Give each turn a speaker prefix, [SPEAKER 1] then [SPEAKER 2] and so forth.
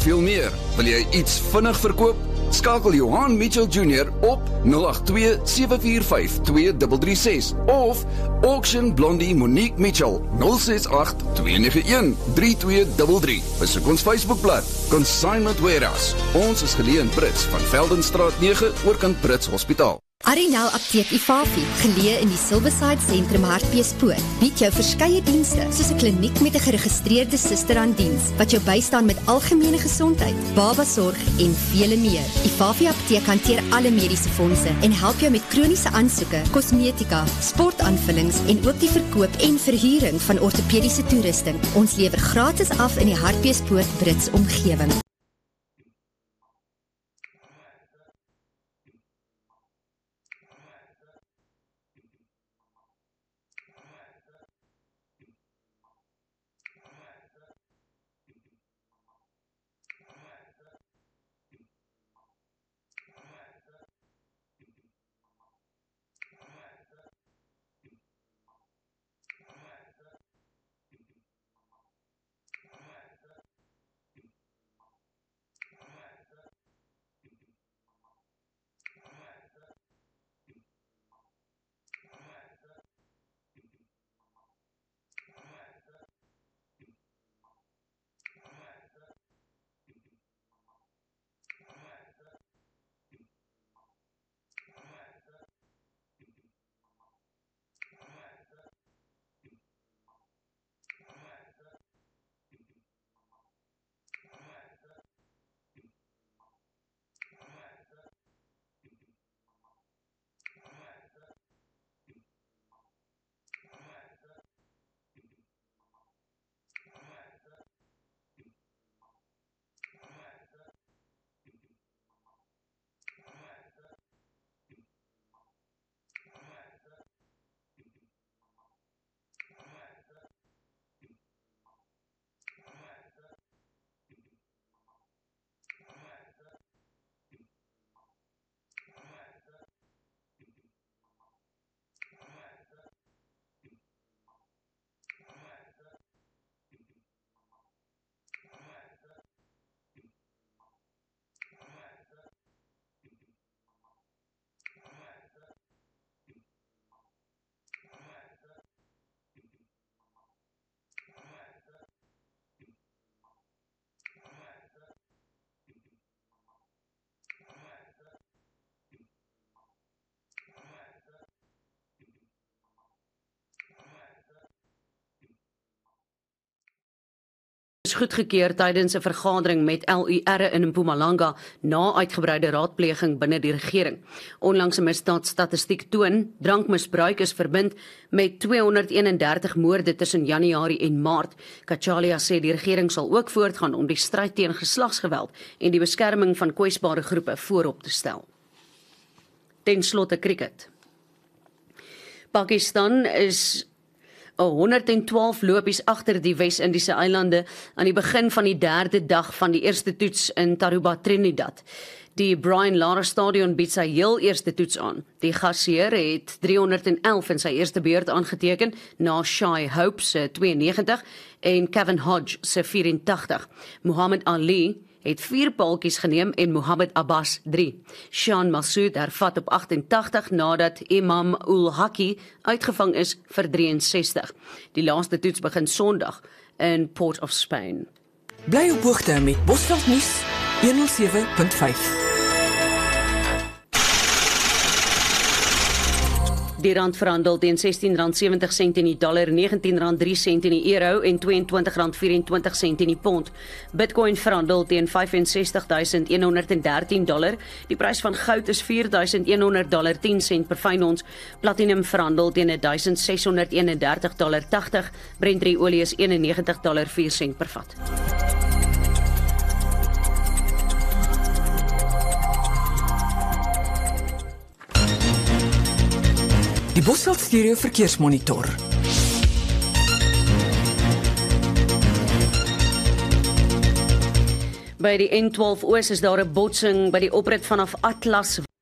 [SPEAKER 1] veel meer. Wil jy iets vinnig verkoop? Skakel Johan Mitchell Jr. op 082 745 2336 of Auction Blondie Monique Mitchell 068 291 3233. Besoek ons Facebookblad Consignment Warehouse. Ons is geleë in Brits van Veldenstraat 9 oorkant Brits Hospitaal.
[SPEAKER 2] Arinel Apteek Ifafi, geleë in die Silverside Sentrum Hartbeespoort, bied jou verskeie dienste, soos 'n kliniek met 'n geregistreerde suster aan diens, wat jou bystaan met algemene gesondheid, babasorg en vele meer. Ifafi Apteek hanteer alle mediese fondse en help jou met kroniese aansoeke, kosmetika, sportaanvullings en ook die verkoop en verhuuring van ortopediese toerusting. Ons lewer gratis af in die Hartbeespoort Brits omgewing.
[SPEAKER 3] Is goedgekeur tydens 'n vergadering met LUR in Mpumalanga na uitgebreide raadpleging binne die regering. Onlangse misdaadstatistiek toon drankmisbruik is verbind met 231 moorde tussen Januarie en Maart. Kachalia sê die regering sal ook voortgaan om die stryd teen geslagsgeweld en die beskerming van kwesbare groepe voorop te stel. Ten slotte cricket. Pakistan is 112 lopies agter die Wes-Indiese eilande aan die begin van die derde dag van die eerste toets in Tarouba, Trinidad. Die Brian Lara Stadion bied sy heel eerste toets aan. Die gasheer het 311 in sy eerste beurt aangeteken na Shai Hope se 92 en Kevin Hodge se 84. Muhammad Ali het 4 paaltjies geneem en Mohammed Abbas 3. Shan Massoud hervat op 88 nadat Imam ul Haqi uitgevang is vir 63. Die laaste toets begin Sondag in Port of Spain.
[SPEAKER 4] Bly op hoogte met Bosveld nuus 107.5.
[SPEAKER 3] Die rand verhandel teen R16.70 in die dollar, R19.03 in die euro en R22.24 in die pond. Bitcoin verhandel teen $65.113. Die prys van goud is $4.100 10 sent per fyn ons. Platinum verhandel teen $1.631.80. Brent olie is $91.04 sent per vat.
[SPEAKER 4] Die Bosveld Stereo Verkeersmonitor.
[SPEAKER 3] By die N12 Oos is daar 'n botsing by die oprit vanaf Atlas